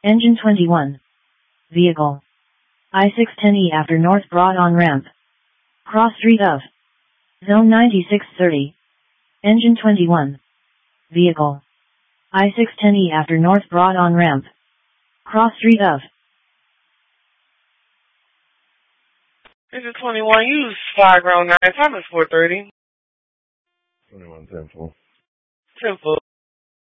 Engine 21. Vehicle. I-610E after North Broad on ramp. Cross street of. Zone 9630. Engine 21. Vehicle. I-610E after North Broad on ramp. Cross street of. Engine 21, use 5 ground 9, time is 4:30. 21, 10-4. 10-4.